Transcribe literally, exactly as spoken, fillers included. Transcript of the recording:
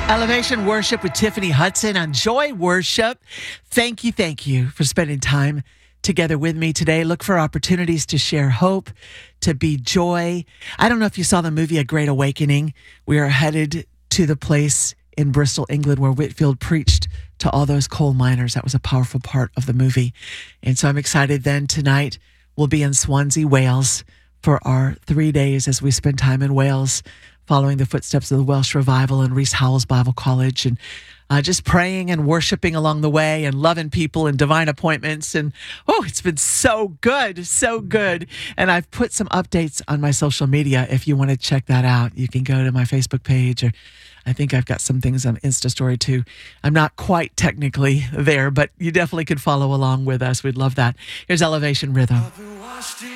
Elevation Worship with Tiffany Hudson on Joy Worship. Thank you, thank you for spending time together with me today. Look for opportunities to share hope, to be joy. I don't know if you saw the movie A Great Awakening. We are headed to the place in Bristol, England, where Whitefield preached to all those coal miners. That was a powerful part of the movie. And so I'm excited then tonight we'll be in Swansea, Wales for our three days as we spend time in Wales, following the footsteps of the Welsh Revival and Rees Howells Bible College, and uh, just praying and worshiping along the way and loving people and divine appointments. And, oh, it's been so good, so good. And I've put some updates on my social media. If you want to check that out, you can go to my Facebook page, or I think I've got some things on Insta Story too. I'm not quite technically there, but you definitely could follow along with us. We'd love that. Here's Elevation Rhythm.